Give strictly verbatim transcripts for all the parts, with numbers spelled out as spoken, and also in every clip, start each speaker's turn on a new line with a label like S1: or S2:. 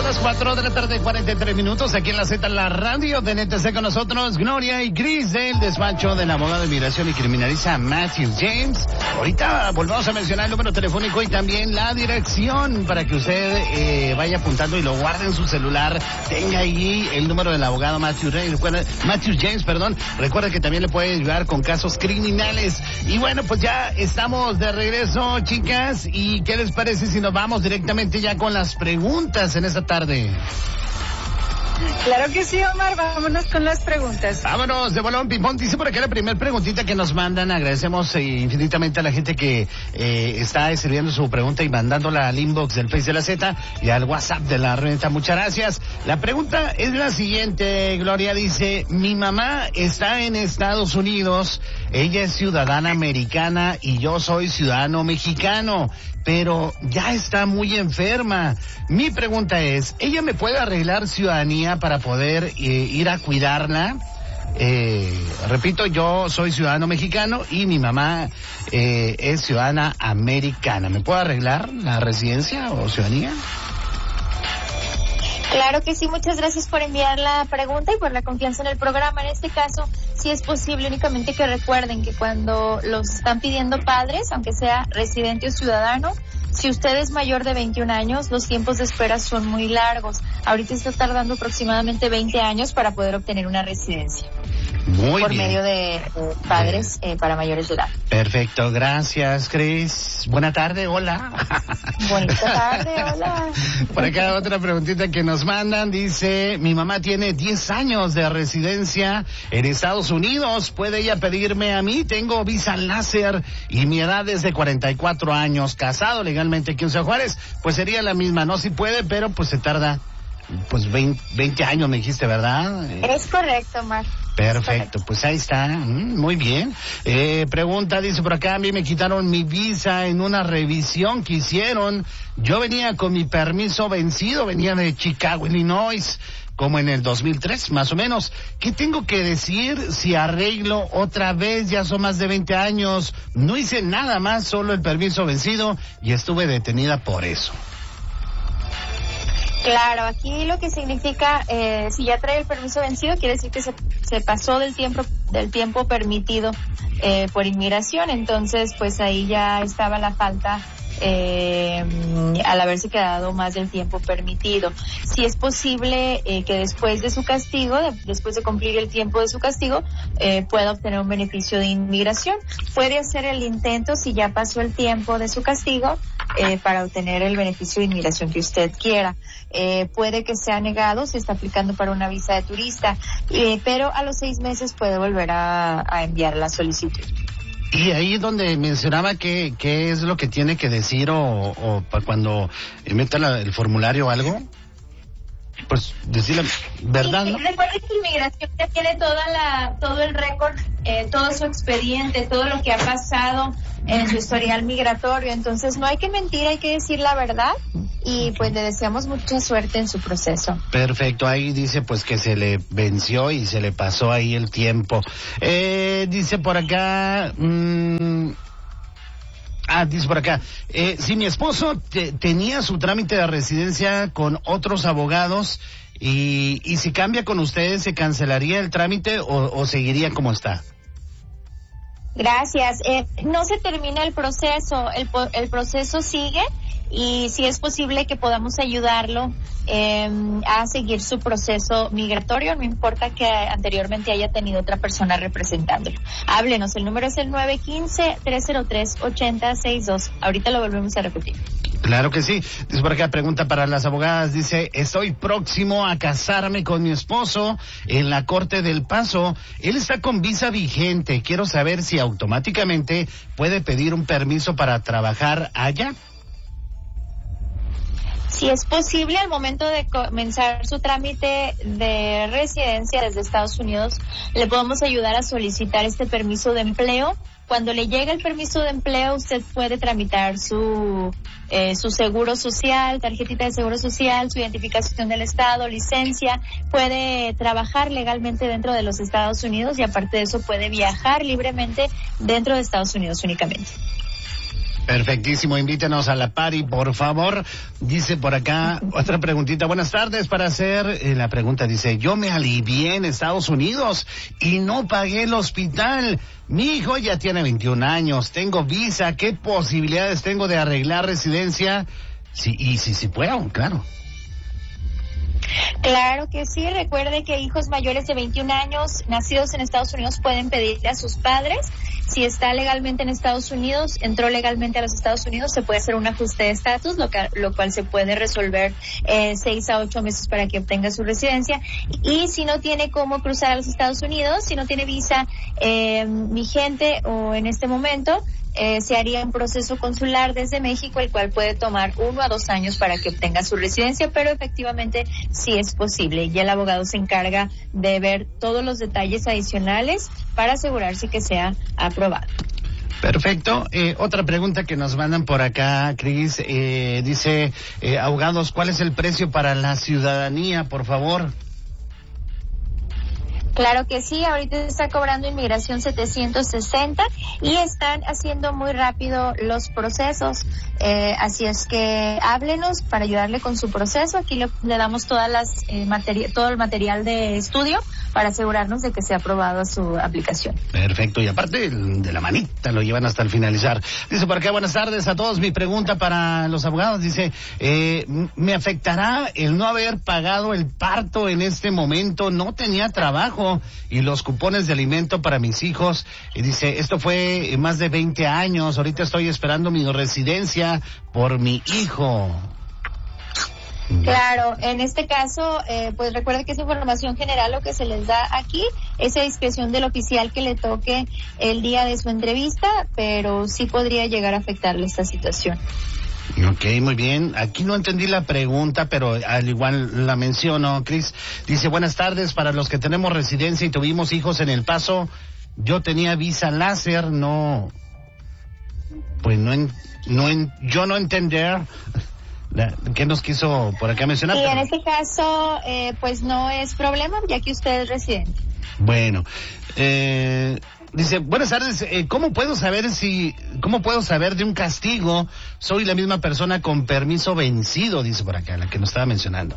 S1: las cuatro de la tarde, cuarenta y tres minutos, aquí en la Z, la radio de N T C con nosotros, Gloria y Cris del despacho del abogado de inmigración y criminalista Matthew James. Ahorita volvamos a mencionar el número telefónico y también la dirección para que usted eh, vaya apuntando y lo guarde en su celular. Tenga ahí el número del abogado Matthew James, recuerda, Matthew James, perdón. Recuerda que también le puede ayudar con casos criminales. Y bueno, pues ya estamos de regreso, chicas. ¿Y qué les parece si nos vamos directamente ya con las preguntas en esta tarde?
S2: Claro que sí, Omar, vámonos con las preguntas.
S1: Vámonos de bolón ping-pong. Dice por acá la primera preguntita que nos mandan. Agradecemos eh, infinitamente a la gente que eh, está escribiendo su pregunta y mandándola al inbox del Face de la Z y al WhatsApp de la renta. Muchas gracias. La pregunta es la siguiente, Gloria. Dice, mi mamá está en Estados Unidos, ella es ciudadana americana y yo soy ciudadano mexicano, pero ya está muy enferma. Mi pregunta es, ¿ella me puede arreglar ciudadanía para poder eh, ir a cuidarla? Eh, repito, yo soy ciudadano mexicano y mi mamá eh, es ciudadana americana. ¿Me puede arreglar la residencia o ciudadanía?
S3: Claro que sí, muchas gracias por enviar la pregunta y por la confianza en el programa. En este caso, sí es posible, únicamente que recuerden que cuando los están pidiendo padres, aunque sea residente o ciudadano, si usted es mayor de veintiún años, los tiempos de espera son muy largos. Ahorita está tardando aproximadamente veinte años para poder obtener una residencia.
S1: Muy
S3: por
S1: bien.
S3: medio de eh, padres eh, para mayores de edad.
S1: Perfecto, gracias, Cris. Buena tarde, hola.
S3: Bonita tarde, hola.
S1: Por acá otra preguntita que nos mandan, dice, mi mamá tiene diez años de residencia en Estados Unidos, ¿puede ella pedirme a mí? Tengo visa láser y mi edad es de cuarenta y cuatro años, casado legalmente aquí en Ciudad Juárez, pues sería la misma, no si puede, pero pues se tarda pues veinte, veinte años me dijiste, ¿verdad?
S3: Es correcto, Mar.
S1: Perfecto, pues ahí está, mm, muy bien. Eh, pregunta, dice por acá, a mí me quitaron mi visa en una revisión que hicieron. Yo venía con mi permiso vencido, venía de Chicago, Illinois, como en el dos mil tres, más o menos. ¿Qué tengo que decir si arreglo otra vez? Ya son más de veinte años, no hice nada más, solo el permiso vencido y estuve detenida por eso.
S3: Claro, aquí lo que significa, eh, si ya trae el permiso vencido, quiere decir que se, se pasó del tiempo del tiempo permitido eh, por inmigración, entonces pues ahí ya estaba la falta eh, al haberse quedado más del tiempo permitido. Si es posible eh, que después de su castigo, de, después de cumplir el tiempo de su castigo, eh, pueda obtener un beneficio de inmigración. Puede hacer el intento si ya pasó el tiempo de su castigo eh, para obtener el beneficio de inmigración que usted quiera. Eh, puede que sea negado si está aplicando para una visa de turista, eh, pero a los seis meses puede volver a, a enviar la solicitud.
S1: Y ahí donde mencionaba que qué es lo que tiene que decir o, o para cuando meta la, el formulario o algo, pues decir la verdad,
S3: sí,
S1: ¿no?
S3: Recuerde que inmigración ya tiene toda la, todo el récord, eh, todo su expediente, todo lo que ha pasado en su historial migratorio, entonces no hay que mentir, hay que decir la verdad y pues le deseamos mucha suerte en su proceso.
S1: Perfecto, ahí dice pues que se le venció y se le pasó ahí el tiempo. Eh, dice por acá... Mmm, Ah, dice por acá, eh, si mi esposo te, tenía su trámite de residencia con otros abogados y, y si cambia con ustedes, ¿se cancelaría el trámite o, o seguiría como está?
S3: Gracias. Eh, no se termina el proceso, el, el proceso sigue y si es posible que podamos ayudarlo eh, a seguir su proceso migratorio, no importa que anteriormente haya tenido otra persona representándolo. Háblenos, el número es el nueve uno cinco, tres cero tres, ocho cero seis dos. Ahorita lo volvemos a repetir.
S1: Claro que sí. Dice por acá, pregunta para las abogadas, dice, estoy próximo a casarme con mi esposo en la Corte del Paso. Él está con visa vigente. Quiero saber si automáticamente puede pedir un permiso para trabajar allá.
S3: Si es posible, al momento de comenzar su trámite de residencia desde Estados Unidos, le podemos ayudar a solicitar este permiso de empleo. Cuando le llegue el permiso de empleo, usted puede tramitar su eh, su seguro social, tarjetita de seguro social, su identificación del estado, licencia. Puede trabajar legalmente dentro de los Estados Unidos y aparte de eso puede viajar libremente dentro de Estados Unidos únicamente.
S1: Perfectísimo, invítenos a la party, por favor. Dice por acá, otra preguntita. Buenas tardes, para hacer eh, la pregunta, dice, yo me alivié en Estados Unidos y no pagué el hospital. Mi hijo ya tiene veintiún años, tengo visa, ¿qué posibilidades tengo de arreglar residencia? Sí, y si sí, sí puedo, claro.
S3: Claro que sí, recuerde que hijos mayores de veintiún años nacidos en Estados Unidos pueden pedirle a sus padres, si está legalmente en Estados Unidos, entró legalmente a los Estados Unidos, se puede hacer un ajuste de estatus, lo, lo cual se puede resolver eh, seis a ocho meses para que obtenga su residencia. Y si no tiene cómo cruzar a los Estados Unidos, si no tiene visa eh, vigente o en este momento, Eh, se haría un proceso consular desde México, el cual puede tomar uno a dos años para que obtenga su residencia, pero efectivamente sí es posible. Ya el abogado se encarga de ver todos los detalles adicionales para asegurarse que sea aprobado.
S1: Perfecto. Eh, otra pregunta que nos mandan por acá, Cris, eh, dice, eh, abogados, ¿cuál es el precio para la ciudadanía, por favor?
S3: Claro que sí, ahorita está cobrando inmigración setecientos sesenta y están haciendo muy rápido los procesos, eh, así es que háblenos para ayudarle con su proceso. Aquí le, le damos todas las eh, materi- todo el material de estudio para asegurarnos de que sea aprobado su aplicación.
S1: Perfecto, y aparte de la manita lo llevan hasta el finalizar. Dice por acá, buenas tardes a todos, mi pregunta para los abogados, dice, eh, ¿me afectará el no haber pagado el parto en este momento? No tenía trabajo y los cupones de alimento para mis hijos, y dice, esto fue más de veinte años, ahorita estoy esperando mi residencia por mi hijo.
S3: Claro, en este caso, eh, pues recuerde que es información general lo que se les da aquí, es a discreción del oficial que le toque el día de su entrevista, pero sí podría llegar a afectarle esta situación.
S1: Ok, muy bien. Aquí no entendí la pregunta, pero al igual la menciono, Cris. Dice, buenas tardes, para los que tenemos residencia y tuvimos hijos en El Paso, yo tenía visa láser, no, pues no, en, no en, yo no entender la, qué nos quiso por acá mencionar.
S3: Y
S1: pero...
S3: en este caso, eh, pues no es problema, ya que usted es residente.
S1: Bueno, eh... Dice, buenas tardes, eh, ¿cómo puedo saber si, cómo puedo saber de un castigo? Soy la misma persona con permiso vencido, dice por acá, la que nos estaba mencionando.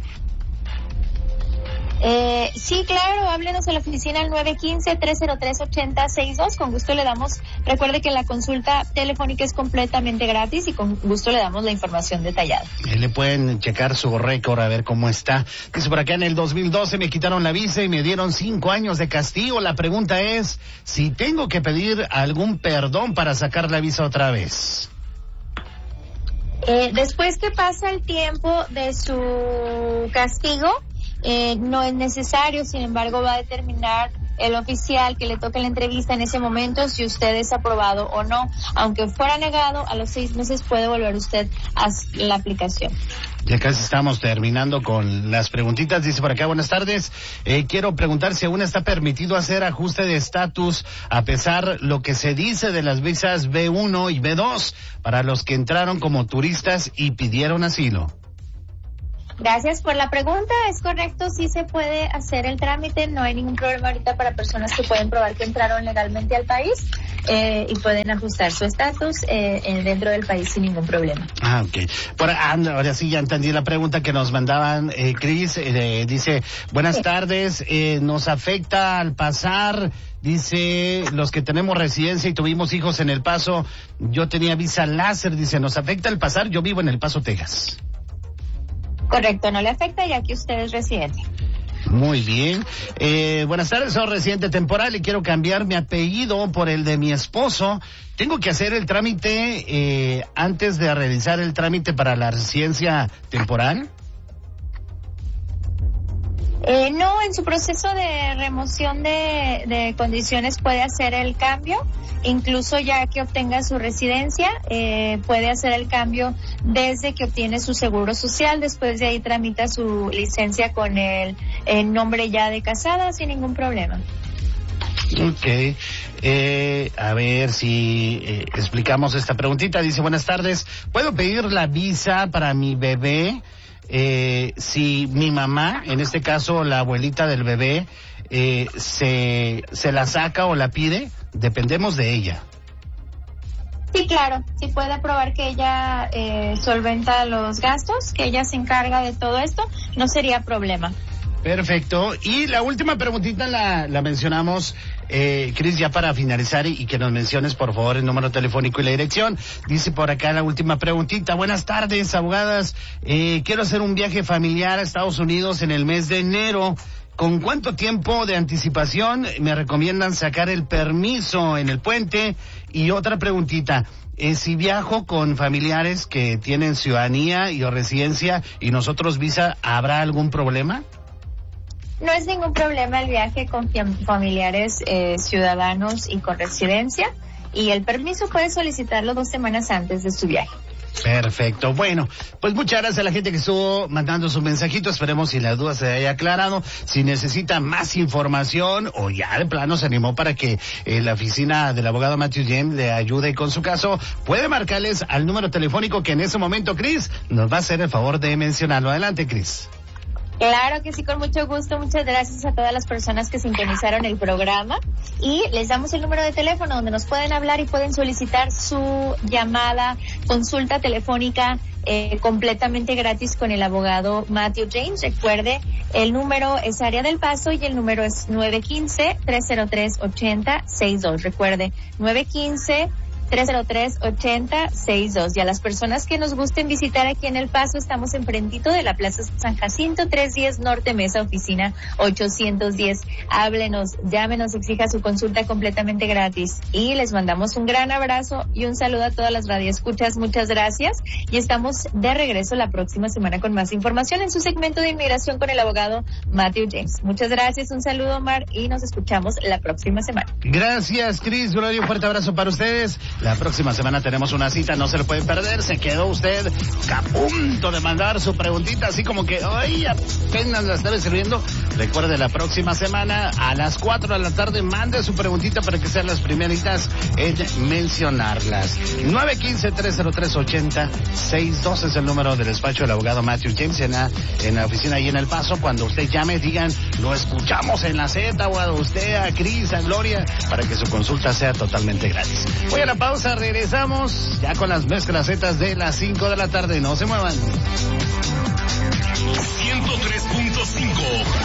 S3: Eh, sí, claro, háblenos a la oficina al nueve uno cinco, tres cero tres, ocho cero seis dos, con gusto le damos, recuerde que la consulta telefónica es completamente gratis y con gusto le damos la información detallada.
S1: Eh, le pueden checar su récord a ver cómo está. Dice por acá, en el dos mil doce me quitaron la visa y me dieron cinco años de castigo. La pregunta es, si tengo que pedir algún perdón para sacar la visa otra vez.
S3: Eh, después que pasa el tiempo de su castigo, Eh, no es necesario, sin embargo va a determinar el oficial que le toque la entrevista en ese momento si usted es aprobado o no. Aunque fuera negado, a los seis meses puede volver usted a la aplicación.
S1: Ya casi estamos terminando con las preguntitas. Dice por acá, buenas tardes, eh, quiero preguntar si aún está permitido hacer ajuste de estatus a pesar lo que se dice de las visas B uno y B dos para los que entraron como turistas y pidieron asilo.
S3: Gracias por la pregunta, es correcto, sí se puede hacer el trámite, no hay ningún problema ahorita para personas que pueden probar que entraron legalmente al país eh, y pueden ajustar su estatus eh, dentro del país sin ningún problema.
S1: Ah, ok. Por, ah, ahora sí ya entendí la pregunta que nos mandaban, eh, Cris, eh, dice, buenas sí. tardes, eh, nos afecta al pasar, dice, los que tenemos residencia y tuvimos hijos en El Paso, yo tenía visa láser, dice, nos afecta al pasar, yo vivo en El Paso, Texas.
S3: Correcto, no le afecta ya que usted es residente.
S1: Muy bien. Eh, buenas tardes, soy residente temporal y quiero cambiar mi apellido por el de mi esposo. ¿Tengo que hacer el trámite eh, antes de realizar el trámite para la residencia temporal?
S3: Eh, no, en su proceso de remoción de, de condiciones puede hacer el cambio, incluso ya que obtenga su residencia, eh, puede hacer el cambio desde que obtiene su seguro social, después de ahí tramita su licencia con el, el nombre ya de casada sin ningún problema.
S1: Ok, eh, a ver si eh, explicamos esta preguntita. Dice, buenas tardes, ¿puedo pedir la visa para mi bebé? Eh, si mi mamá, en este caso la abuelita del bebé, eh, se, se la saca o la pide, dependemos de ella.
S3: Sí, Sí, claro, sí puede probar que ella eh, solventa los gastos, que ella se encarga de todo esto, no sería problema.
S1: Perfecto. Y la última preguntita la, la mencionamos, eh, Cris, ya para finalizar y, y que nos menciones, por favor, el número telefónico y la dirección. Dice por acá la última preguntita. Buenas tardes, abogadas. Eh, quiero hacer un viaje familiar a Estados Unidos en el mes de enero. ¿Con cuánto tiempo de anticipación me recomiendan sacar el permiso en el puente? Y otra preguntita. Eh, si viajo con familiares que tienen ciudadanía y o residencia y nosotros visa, ¿habrá algún problema?
S3: No es ningún problema el viaje con familiares eh, ciudadanos y con residencia, y el permiso puede solicitarlo dos semanas antes de su viaje.
S1: Perfecto. Bueno, pues muchas gracias a la gente que estuvo mandando su mensajito. Esperemos si la duda se haya aclarado. Si necesita más información o ya de plano se animó para que eh, la oficina del abogado Matthew James le ayude con su caso, puede marcarles al número telefónico que en ese momento Cris nos va a hacer el favor de mencionarlo. Adelante, Cris.
S3: Claro que sí, con mucho gusto. Muchas gracias a todas las personas que sintonizaron el programa, y les damos el número de teléfono donde nos pueden hablar y pueden solicitar su llamada, consulta telefónica eh, completamente gratis con el abogado Matthew James. Recuerde, el número es Área del Paso y el número es nueve uno cinco, tres cero tres, ocho cero seis dos. Recuerde, nueve uno cinco, tres cero tres, ocho cero seis dos. Y a las personas que nos gusten visitar aquí en El Paso, estamos enfrentito de la Plaza San Jacinto, trescientos diez Norte Mesa, oficina ochocientos diez. Háblenos, llámenos, exija su consulta completamente gratis. Y les mandamos un gran abrazo y un saludo a todas las radioescuchas. Muchas gracias. Y estamos de regreso la próxima semana con más información en su segmento de inmigración con el abogado Matthew James. Muchas gracias, un saludo, Omar, y nos escuchamos la próxima semana.
S1: Gracias, Cris. Gloria, un fuerte abrazo para ustedes. La próxima semana tenemos una cita, no se lo pueden perder. Se quedó usted a punto de mandar su preguntita, así como que, ay, apenas la estaba escribiendo. Recuerde, la próxima semana a las cuatro de la tarde mande su preguntita para que sean las primeritas en mencionarlas. nueve uno cinco, tres cero tres, ocho cero seis dos es el número del despacho del abogado Matthew James en la, en la oficina ahí en El Paso. Cuando usted llame, digan, lo escuchamos en la Z, o a usted, a Cris, a Gloria, para que su consulta sea totalmente gratis. Voy a la pausa, regresamos ya con las mezclas zetas de las cinco de la tarde. No se muevan.
S4: ciento tres punto cinco.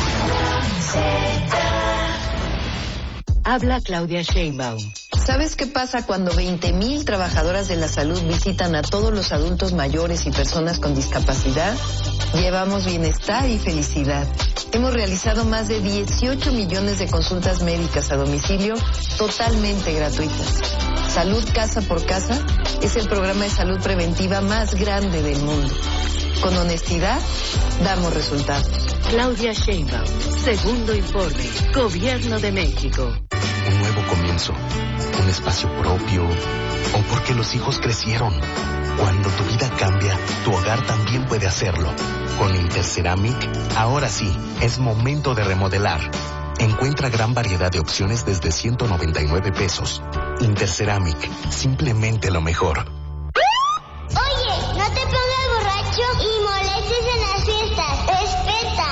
S5: Habla Claudia Sheinbaum.
S6: ¿Sabes qué pasa cuando veinte mil trabajadoras de la salud visitan a todos los adultos mayores y personas con discapacidad? Llevamos bienestar y felicidad. Hemos realizado más de dieciocho millones de consultas médicas a domicilio totalmente gratuitas. Salud Casa por Casa es el programa de salud preventiva más grande del mundo. Con honestidad, damos resultados.
S5: Claudia Sheinbaum, segundo informe, Gobierno de México.
S7: Un nuevo comienzo, un espacio propio, o porque los hijos crecieron. Cuando tu vida cambia, tu hogar también puede hacerlo. Con Interceramic, ahora sí, es momento de remodelar. Encuentra gran variedad de opciones desde ciento noventa y nueve pesos. Interceramic, simplemente lo mejor.
S8: Oye, no te pongas borracho y molestes en las fiestas. Respeta.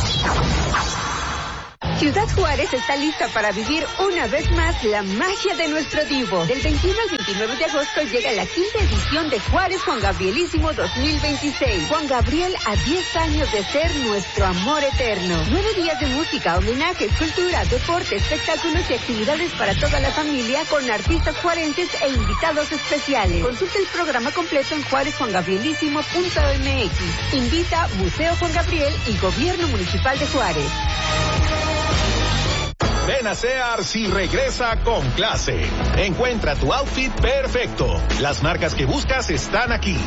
S9: Ciudad Juárez está lista para vivir una vez más la magia de nuestro Divo. Del veintiuno al veintinueve de agosto llega la quinta edición de Juárez Juan Gabrielísimo dos mil veintiséis. Juan Gabriel a diez años de ser nuestro amor eterno. Nueve días de música, homenajes, cultura, deporte, espectáculos y actividades para toda la familia con artistas juarenses e invitados especiales. Consulta el programa completo en juárez juan gabrielísimo punto m x. Invita Museo Juan Gabriel y Gobierno Municipal de Juárez.
S4: Ven a Sears y regresa con clase. Encuentra tu outfit perfecto. Las marcas que buscas están aquí.